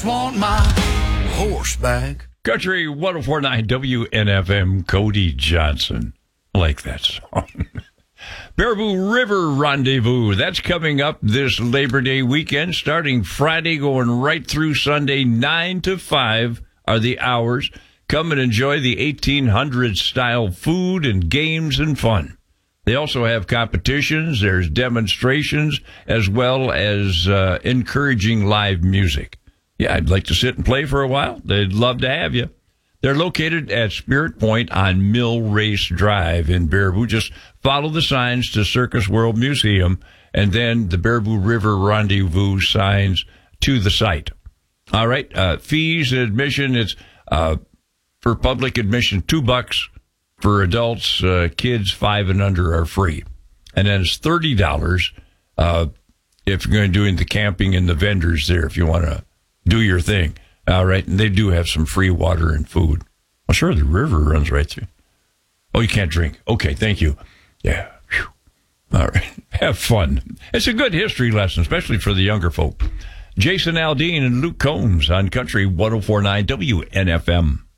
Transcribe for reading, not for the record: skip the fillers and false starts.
just want my horse back. Country 104.9 WNFM, Cody Johnson. I like that song. Baraboo River Rendezvous. That's coming up this Labor Day weekend, starting Friday, going right through Sunday. 9 to 5 are the hours. Come and enjoy the 1800s-style food and games and fun. They also have competitions. There's demonstrations, as well as encouraging live music. Yeah, I'd like to sit and play for a while. They'd love to have you. They're located at Spirit Point on Mill Race Drive in Baraboo. Just follow the signs to Circus World Museum and then the Baraboo River Rendezvous signs to the site. All right. Fees and admission, it's for public admission, $2. For adults, kids 5 and under are free. And then it's $30 if you're going to do the camping and the vendors there, if you want to do your thing. All right. And they do have some free water and food. Well, sure, the river runs right through. Oh, you can't drink. Okay, thank you. Yeah. Whew. All right. Have fun. It's a good history lesson, especially for the younger folk. Jason Aldean and Luke Combs on Country 104.9 WNFM.